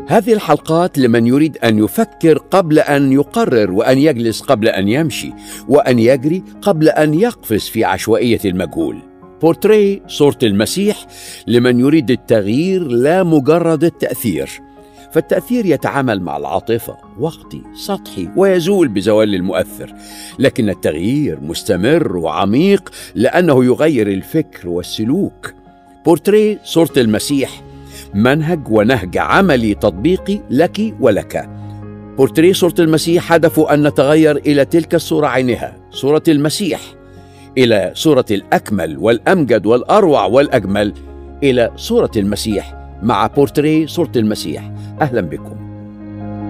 هذه الحلقات لمن يريد أن يفكر قبل أن يقرر، وأن يجلس قبل أن يمشي، وأن يجري قبل أن يقفز في عشوائية المجهول. بورتريه صورة المسيح لمن يريد التغيير لا مجرد التأثير. فالتأثير يتعامل مع العاطفة، وقتي، سطحي، ويزول بزوال المؤثر، لكن التغيير مستمر وعميق لأنه يغير الفكر والسلوك. بورتريه صورة المسيح منهج ونهج عملي تطبيقي لك ولك. بورتريه صورة المسيح هدفه أن نتغير إلى تلك الصورة عينها، صورة المسيح، إلى صورة الأكمل والأمجد والأروع والأجمل، إلى صورة المسيح مع بورتريه صورة المسيح. أهلا بكم.